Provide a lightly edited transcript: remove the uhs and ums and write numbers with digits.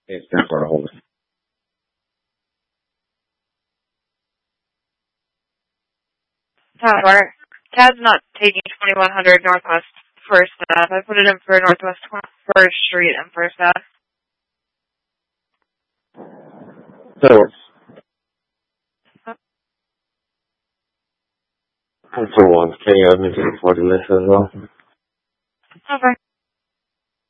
It's not going to hold it. Tad's not taking 2100 Northwest First Ave. I put it in for Northwest First Street and First Ave. So it's for one. Can you add me to the party list as well? Okay.